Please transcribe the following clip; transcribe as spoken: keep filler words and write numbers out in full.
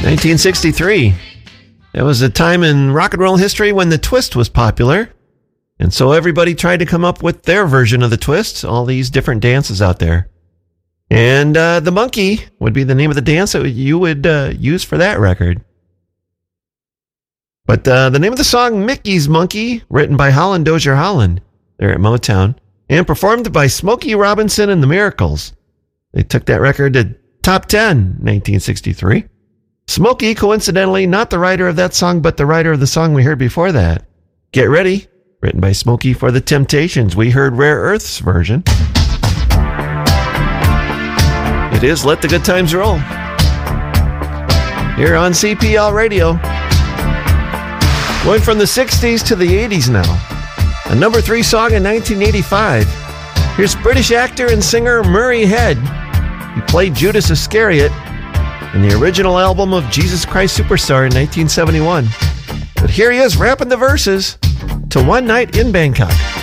nineteen sixty-three. It was a time in rock and roll history when the twist was popular. And so everybody tried to come up with their version of the twist, all these different dances out there. And uh, the monkey would be the name of the dance that you would uh, use for that record. But uh, the name of the song, Mickey's Monkey, written by Holland Dozier Holland, there at Motown, and performed by Smokey Robinson and the Miracles. They took that record to top ten, nineteen sixty-three. Smokey, coincidentally, not the writer of that song, but the writer of the song we heard before that. Get Ready, written by Smokey for the Temptations. We heard Rare Earth's version. It is Let the Good Times Roll. Here on C P L Radio. Going from the sixties to the eighties now. A number three song in nineteen eighty-five. Here's British actor and singer Murray Head. He played Judas Iscariot in the original album of Jesus Christ Superstar in nineteen seventy-one. But here he is rapping the verses to One Night in Bangkok.